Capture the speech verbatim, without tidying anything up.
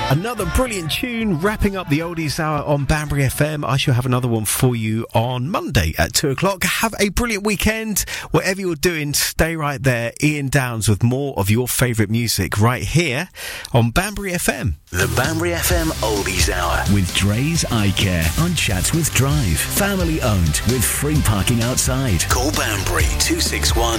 Another brilliant tune wrapping up the Oldies Hour on Banbury F M. I shall have another one for you on Monday at two o'clock. Have a brilliant weekend. Whatever you're doing, stay right there. Ian Downs with more of your favourite music right here on Banbury F M. The Banbury F M Oldies Hour. With Dre's Eye Care on Chatsworth Drive. Family owned with free parking outside. Call Banbury two six one